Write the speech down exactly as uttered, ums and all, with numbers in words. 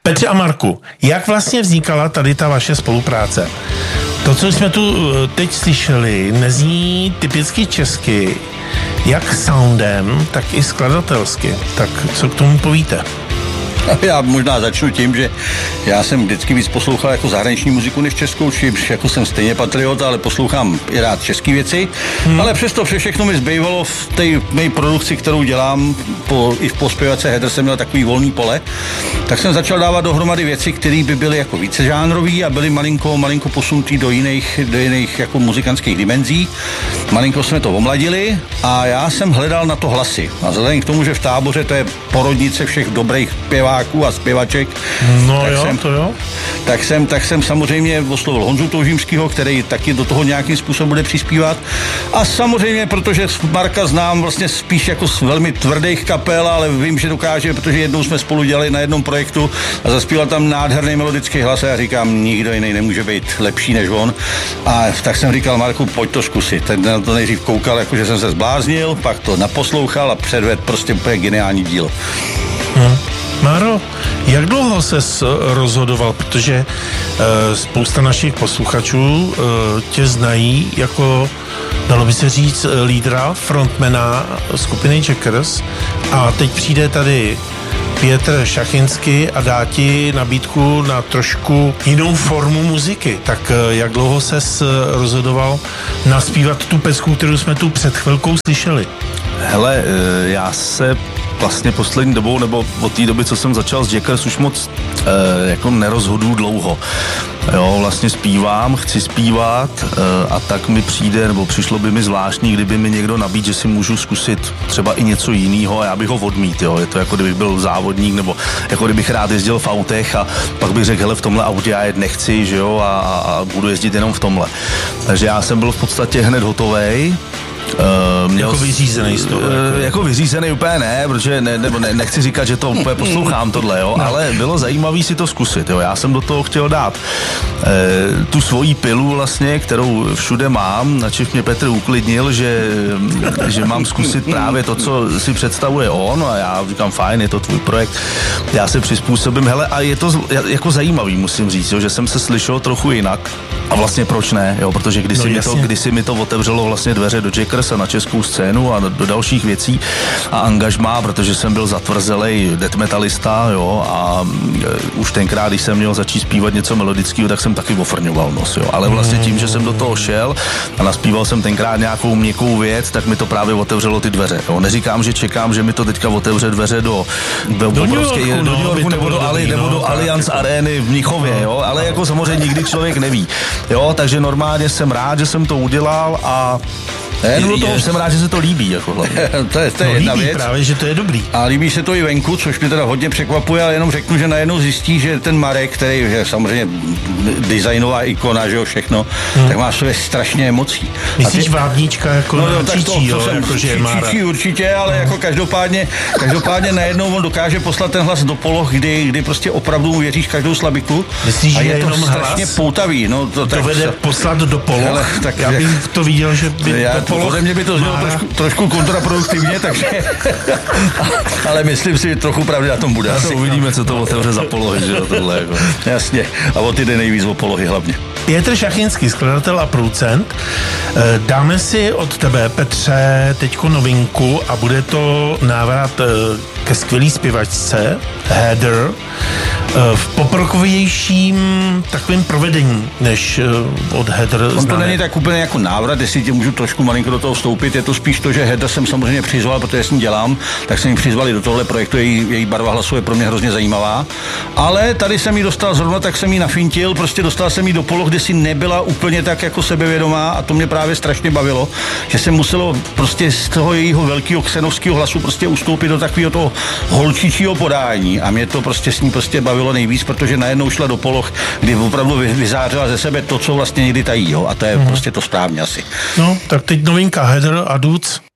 Petře a Marku, jak vlastně vznikala tady ta vaše spolupráce? To, co jsme tu teď slyšeli, nezní typicky česky, jak soundem, tak i skladatelsky. Tak co k tomu povíte? Já možná začnu tím, že já jsem vždycky víc poslouchal jako zahraniční muziku než českou, či jako jsem stejně patriot, ale poslouchám i rád české věci, hmm. ale přesto vše všechno mi zbývalo v té mé produkci, kterou dělám, po, i v pospěvace Heather jsem měl takový volný pole, tak jsem začal dávat dohromady věci, které by byly jako více žánrový a byly malinko, malinko posunutý do jiných, do jiných jako muzikantských dimenzí. Malinko jsme to omladili a já jsem hledal na to hlasy. A vzhledem k tomu, že v Táboře to je porodnice všech dobrých zpěváků a zpěvaček, no tak, jo, jsem, to jo. tak, jsem, tak jsem samozřejmě oslovil Honzu Toužímskýho, který taky do toho nějakým způsobem bude přispívat. A samozřejmě, protože Marka znám vlastně spíš jako z velmi tvrdých kapel, ale vím, že dokáže, protože jednou jsme spolu dělali na jednom projektu a zaspíval tam nádherný melodický hlas a já říkám, nikdo jiný nemůže být lepší než on. A tak jsem říkal, Marku, pojď to zkusit. Ten na to nejdřív koukal, jakože jsem se zbláznil, pak to naposlouchal a předvedl prostě úplně geniální dílo. Hmm. Máro, jak dlouho ses rozhodoval, protože uh, spousta našich posluchačů uh, tě znají jako, dalo by se říct, lídra, frontmana skupiny Checkers a teď přijde tady Pětr Šachinský a dá ti nabídku na trošku jinou formu muziky. Tak uh, jak dlouho ses rozhodoval naspívat tu pesku, kterou jsme tu před chvilkou slyšeli? Hele, uh, já se vlastně poslední dobou, nebo od té doby, co jsem začal s Jackers, už moc e, jako nerozhoduju dlouho. Jo, vlastně zpívám, chci zpívat e, a tak mi přijde, nebo přišlo by mi zvláštní, kdyby mi někdo nabídl, že si můžu zkusit třeba i něco jiného a já bych ho odmít, jo. Je to jako kdybych byl závodník, nebo jako kdybych rád jezdil v autech a pak bych řekl, hele, v tomhle autě já jet nechci, že jo, a, a budu jezdit jenom v tomhle. Takže já jsem byl v podstatě hned hotovej. Uh, měl jako vyřízený z toho. Uh, jako vyřízený úplně ne, protože ne, nebo ne, nechci říkat, že to úplně poslouchám tohle, jo, no. Ale bylo zajímavý si to zkusit, jo. Já jsem do toho chtěl dát uh, tu svoji pilu vlastně, kterou všude mám, načež mě Petr uklidnil, že, že mám zkusit právě to, co si představuje on a já říkám, fajn, je to tvůj projekt, já se přizpůsobím, hele, a je to jako zajímavý, musím říct, jo, že jsem se slyšel trochu jinak a vlastně proč ne, jo, protože kdysi, no, mi, to, kdysi mi to otevřelo vlastně dveře do Jackers a na českou scénu a do, do dalších věcí a angažmá, protože jsem byl zatvrzelej death metalista, jo, a e, už tenkrát, když jsem měl začít zpívat něco melodického, tak jsem taky ofrňoval nos, jo, ale vlastně tím, že jsem do toho šel a naspíval jsem tenkrát nějakou měkkou věc, tak mi to právě otevřelo ty dveře, jo. Neříkám, že čekám, že mi to teďka otevře dveře do do, do New Yorku, do, New Yorku, nebo do, Ali, nebo do Allianz Areny v Mnichově, jo, ale jako samozřejmě nikdy člověk neví, jo, takže normálně jsem rád, že jsem to udělal a Ne, no toho jsem rád, že se to líbí, jako hlavně. to je, to je no, jedna líbí věc. Právě, že to je dobrý. A líbí se to i venku, což mě teda hodně překvapuje, ale jenom řeknu, že najednou zjistí, že ten Marek, který je samozřejmě designová ikona, že jo, všechno, hmm. tak má sobě strašně emocí. Myslíš ty... vábníčka jako no, no, no, tak to, číčí, to jo, jsem, jako že Mára. Číčí určitě, ale jako každopádně, každopádně najednou on dokáže poslat ten hlas do poloh, kdy, kdy prostě opravdu mu věříš každou slabiku. Myslíš, a je že to jenom strašně hlas? Poutavý. No, to, to tak, vede se... poslat do poloh. Hele, tak já bych to viděl, že by já, do poloh. Ode mě by to znělo trošku, trošku kontraproduktivně, takže ale myslím si, že trochu pravdy na tom bude. Já to uvidíme, co to otevře za polohy, že jo, tohle jako. Jasně. A o ty jde nejvíc o polohy hlavně. Pětr Šachinský, skladatel a producent. Dáme si od tebe, Petře, teďko novinku a bude to návrat ke skvělý zpěvačce Heather v poprokovějším takovým provedení, než od Heather On známe. To není tak úplně jako návrat, jestli tě můžu trošku malinko do toho vstoupit, je to spíš to, že Heather jsem samozřejmě přizval, protože s ní dělám, tak jsem ji přizval i do tohle projektu, její, její barva hlasu je pro mě hrozně zajímavá, ale tady jsem ji dostal zrovna, tak jsem ji nafintil, prostě dostal jsem ji do poloh, kde si nebyla úplně tak jako sebevědomá a to mě právě strašně bavilo, že jsem muselo prostě z toho jejího velkého ksenovského hlasu prostě ustoupit do takového toho holčičího podání a mě to prostě s ní prostě bavilo nejvíc, protože najednou šla do poloh, kdy opravdu vyzářila ze sebe to, co vlastně někdy tají, jo, a to je hmm. prostě to správně asi. No, tak teď novinka Heather a Dudes.